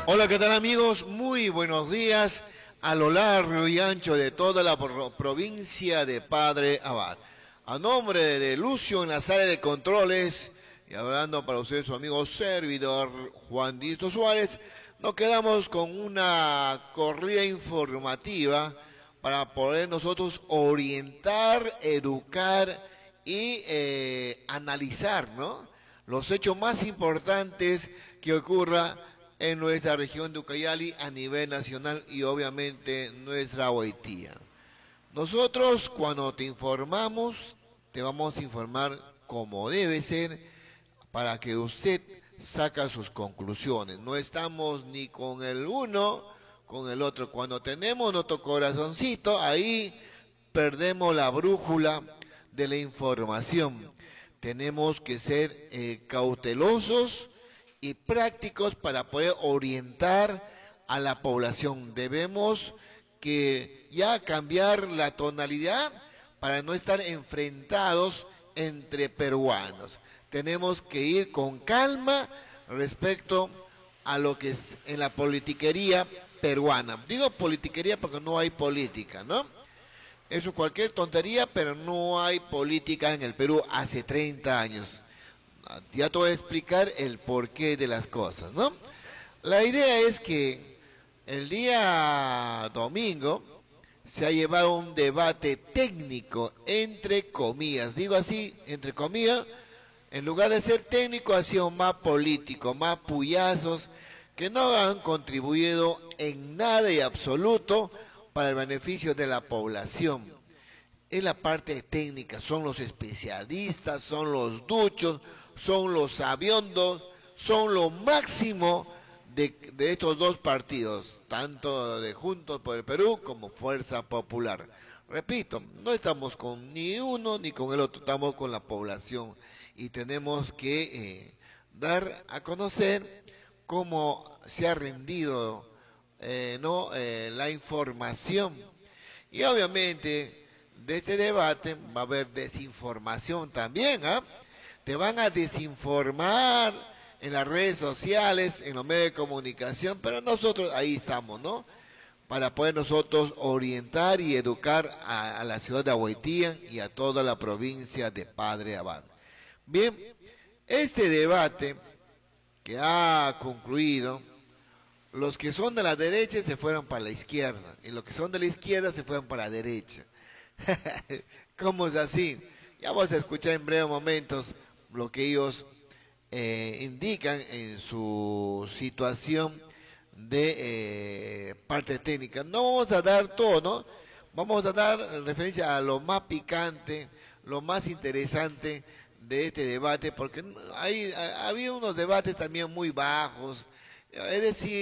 Hola, ¿qué tal amigos? Muy buenos días a lo largo y ancho de toda la provincia de Padre Abad. A nombre de Lucio en la sala de controles y hablando para ustedes su amigo servidor Juan Dito Suárez, nos quedamos con una corrida informativa para poder nosotros orientar, educar y analizar, ¿no?, los hechos más importantes que ocurra en nuestra región de Ucayali a nivel nacional y obviamente nuestra Huaytía. Nosotros cuando te informamos, te vamos a informar como debe ser para que usted saque sus conclusiones. No estamos ni con el uno, con el otro. Cuando tenemos nuestro corazoncito, ahí perdemos la brújula de la información. Tenemos que ser cautelosos y prácticos para poder orientar a la población. Debemos que ya cambiar la tonalidad para no estar enfrentados entre peruanos. Tenemos que ir con calma respecto a lo que es en la politiquería peruana. Digo politiquería porque no hay política, ¿no? Eso cualquier tontería, pero no hay política en el Perú hace 30 años. Ya te voy a explicar el porqué de las cosas, ¿no? La idea es que el día domingo se ha llevado un debate técnico, entre comillas, digo así, entre comillas, en lugar de ser técnico ha sido más político, más puyazos, que no han contribuido en nada y absoluto para el beneficio de la población. Es la parte técnica, son los especialistas, son los duchos, son los sabiondos, son lo máximo de estos dos partidos, tanto de Juntos por el Perú como Fuerza Popular. Repito, no estamos con ni uno ni con el otro, estamos con la población y tenemos que dar a conocer cómo se ha rendido la información. Y obviamente de este debate va a haber desinformación también, ¿ah? Te van a desinformar en las redes sociales, en los medios de comunicación, pero nosotros ahí estamos, ¿no? Para poder nosotros orientar y educar a la ciudad de Ahuaytía y a toda la provincia de Padre Abad. Bien, este debate que ha concluido, los que son de la derecha se fueron para la izquierda y los que son de la izquierda se fueron para la derecha. ¿Cómo es así? Ya vamos a escuchar en breves momentos lo que ellos indican en su situación de parte técnica. No vamos a dar todo, ¿no? Vamos a dar referencia a lo más picante, lo más interesante de este debate, porque había unos debates también muy bajos, es decir,